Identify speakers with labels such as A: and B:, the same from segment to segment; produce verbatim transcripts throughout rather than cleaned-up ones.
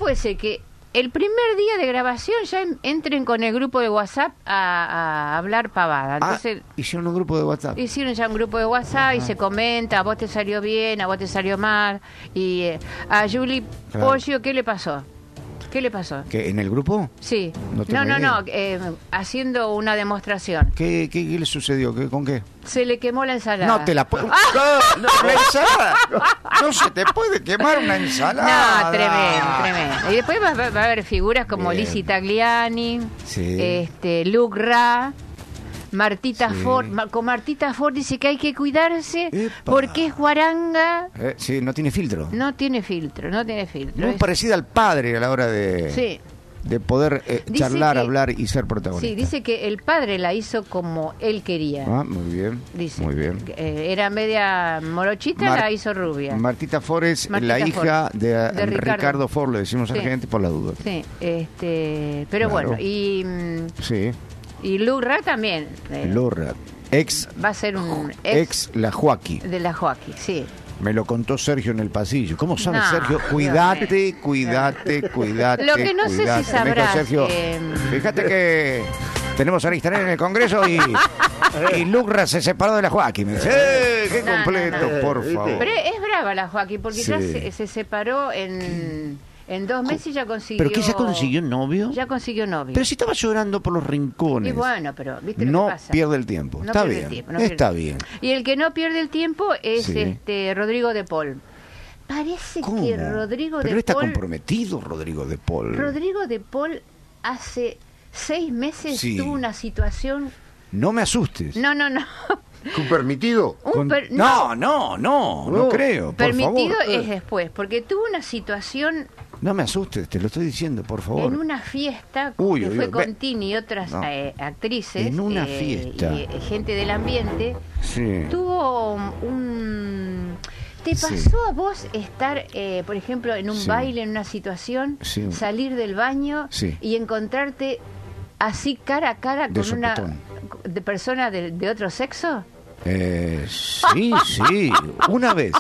A: puede ser que el primer día de grabación ya entren con el grupo de WhatsApp a, a hablar pavada? Entonces,
B: ah, hicieron un grupo de WhatsApp.
A: Hicieron ya un grupo de WhatsApp. Ajá. Y se comenta, a vos te salió bien, a vos te salió mal. Y eh, a Juli claro. Pollo, ¿qué le pasó? ¿Qué le pasó?
B: ¿Que en el grupo?
A: Sí. No, no, no, no eh, haciendo una demostración.
B: ¿Qué, qué, qué le sucedió? ¿Qué, ¿Con qué?
A: Se le quemó la ensalada.
B: No te la puedo... ¡Ah! No, la ensalada. No se te puede quemar una ensalada.
A: No, tremendo, tremendo. Y después va, va, va a haber figuras como
B: Bien.
A: Lizzie Tagliani,
B: sí.
A: este, Luke Ra, Martita
B: sí.
A: Ford. Con Martita Ford dice que hay que cuidarse.
B: Epa.
A: Porque es guaranga.
B: Eh, sí, no tiene filtro.
A: No tiene filtro, no tiene filtro.
B: Muy
A: es...
B: parecida al padre a la hora de...
A: Sí.
B: de poder eh, charlar,
A: que,
B: hablar y ser protagonista.
A: Sí, dice que el padre la hizo como él quería.
B: Ah, muy bien.
A: Dice,
B: muy bien.
A: Eh, era media morochita, Mar la hizo rubia.
B: Martita Ford es
A: Martita
B: la hija
A: Ford,
B: de,
A: de Ricardo.
B: Ricardo Ford, le decimos a la
A: sí.
B: gente por la duda.
A: Sí, este, pero
B: claro.
A: bueno, y
B: sí.
A: y Lurra también.
B: Eh, Lurra, ex
A: va a ser un
B: ex, ex la Joaquí.
A: De la Joaquí, sí.
B: Me lo contó Sergio en el pasillo. ¿Cómo sabe
A: no,
B: Sergio? Cuídate, cuídate, cuídate.
A: Lo que no
B: cuidate.
A: sé si sabrás.
B: Sergio, eh... fíjate que tenemos a Aristané en el Congreso y, y Lucra se separó de la Joaquín. Me dice, ¡eh, qué
A: no,
B: completo,
A: no, no.
B: por favor!
A: Pero es brava la Joaquín, porque
B: sí.
A: ya se, se separó en... En dos meses ya consiguió...
B: ¿Pero qué, ya consiguió novio?
A: Ya consiguió novio.
B: Pero si estaba llorando por los rincones.
A: Y bueno, pero ¿viste lo
B: no
A: que pasa?
B: pierde el tiempo.
A: No
B: Está
A: pierde
B: bien,
A: el tiempo, no
B: está
A: pierde...
B: bien.
A: Y el que no pierde el tiempo es
B: sí.
A: este Rodrigo de Paul. Parece
B: ¿Cómo?
A: que Rodrigo
B: pero
A: de
B: él está
A: Paul...
B: comprometido, Rodrigo de Paul.
A: Rodrigo de Paul hace seis meses
B: sí.
A: tuvo una situación...
B: No me asustes.
A: No, no, no.
C: ¿Un permitido?
A: Un per...
B: no, no, no, no, no creo. Por
A: permitido
B: favor.
A: es después, porque tuvo una situación...
B: No me asustes, te lo estoy diciendo, por favor.
A: En una fiesta
B: uy,
A: que
B: uy,
A: fue
B: uy,
A: con Tini y otras
B: no.
A: eh, actrices.
B: En una
A: eh,
B: fiesta.
A: Y eh, gente del ambiente.
B: Sí.
A: Tuvo un... ¿Te pasó
B: sí.
A: a vos estar, eh, por ejemplo, en un
B: sí.
A: baile, en una situación,
B: sí.
A: salir del baño
B: sí.
A: y encontrarte así cara a cara
B: de
A: con una
B: sopetón.
A: de persona de, de otro sexo?
B: Eh, sí, sí, una vez.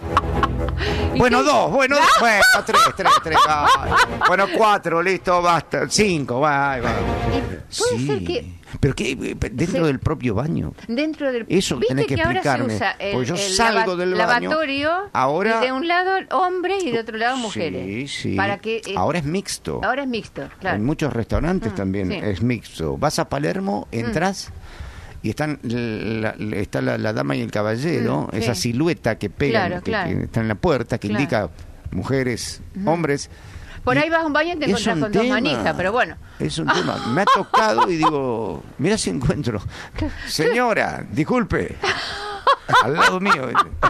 B: Bueno, dos, bueno, dos, bueno, tres, tres, tres, ay. Bueno, cuatro, listo, basta, cinco, va, va.
A: Puede
B: sí.
A: ser que...
B: ¿Pero qué? ¿Dentro
A: sí.
B: del propio baño?
A: Dentro del...
B: Eso
A: ¿Viste
B: tenés que,
A: que
B: explicarme.
A: Ahora se usa el,
B: porque yo
A: el
B: salgo
A: lava,
B: del baño.
A: lavatorio,
B: ahora...
A: y de un lado hombres y de otro lado mujeres.
B: Sí, sí.
A: Para que, eh,
B: ahora es mixto.
A: Ahora es mixto, claro.
B: En muchos restaurantes
A: mm,
B: también
A: sí.
B: es mixto. Vas a Palermo, entras... Mm. Y están la, la, está la, la dama y el caballero,
A: mm,
B: esa
A: sí.
B: silueta que pegan,
A: claro,
B: que,
A: claro.
B: que está en la puerta, que
A: claro.
B: indica mujeres,
A: mm.
B: hombres.
A: Por ahí vas a un baño y te encontrás con
B: tema,
A: dos manijas, pero bueno.
B: Es un tema. Me ha tocado y digo, mira si encuentro. Señora, disculpe. Al lado mío.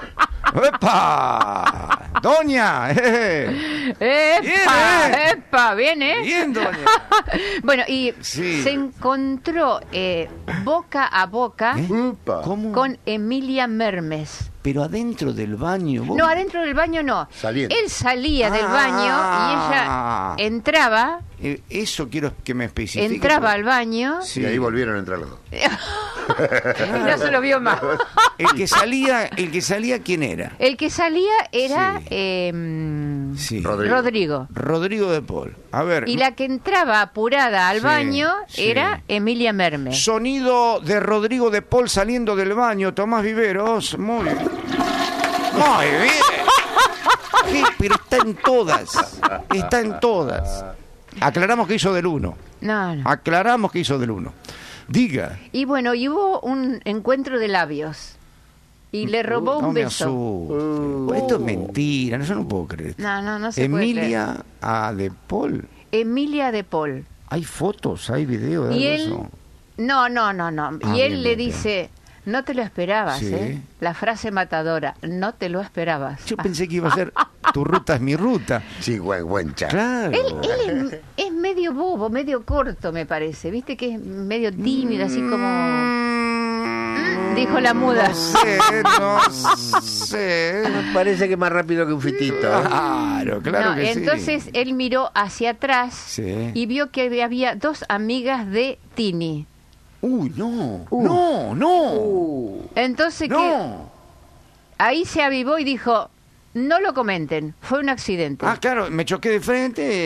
B: ¡Epa! ¡Doña! ¡Eh!
A: ¡Epa!
B: Bien, eh.
A: ¡Epa! Bien, ¿eh?
B: Bien, doña.
A: Bueno, y
B: sí.
A: se encontró eh, boca a boca
B: ¿Eh? ¿Cómo?
A: con Emilia Mermes.
B: Pero adentro del baño. ¿Vos?
A: No, adentro del baño no.
C: Saliendo.
A: Él salía
B: ah,
A: del baño y ella entraba.
B: Eh, eso quiero que me especifique.
A: Entraba
B: porque...
A: al baño.
C: Sí. Y ahí volvieron a entrar los dos.
A: Y no se lo vio más.
B: El que salía, el que salía, ¿quién era?
A: El que salía era
B: sí.
A: eh,
B: sí.
C: Rodrigo.
A: Rodrigo.
B: Rodrigo de Paul. A ver.
A: Y la que entraba apurada al
B: sí,
A: baño
B: sí.
A: era Emilia Mermes.
B: Sonido de Rodrigo de Paul saliendo del baño. Tomás Viveros. Muy bien. Muy bien. ¿Qué? Pero está en todas. Está en todas. Aclaramos que hizo del uno.
A: No, no.
B: Aclaramos que hizo del uno. Diga.
A: Y bueno, y hubo un encuentro de labios. Y le robó
B: no
A: un
B: me
A: beso.
B: Uh, Esto es mentira, no, yo no puedo creer.
A: No, no, no se puede creer.
B: Emilia a de Paul.
A: Emilia de Paul.
B: Hay fotos, hay videos de
A: Y él...
B: eso.
A: No, no, no, no.
B: Ah,
A: y él
B: bien,
A: le
B: bien,
A: dice... No te lo esperabas,
B: sí.
A: ¿eh? La frase matadora, no te lo esperabas.
B: Yo pensé que iba a ser tu ruta es mi ruta.
C: Sí, buen, buen chat.
B: Claro.
A: Él, él es, es medio bobo, medio corto, me parece. ¿Viste que es medio tímido, así como... Mm, dijo la muda.
B: No sé, no sé.
C: Me parece que más rápido que un fitito.
B: Claro, claro
A: No,
B: que
A: entonces
B: sí.
A: él miró hacia atrás
B: Sí.
A: y vio que había dos amigas de Tini.
B: Uy, no.
A: Uh.
B: No, no.
C: Uh.
A: Entonces que
B: No.
A: ahí se avivó y dijo, no lo comenten, fue un accidente.
B: Ah, claro, me choqué de frente.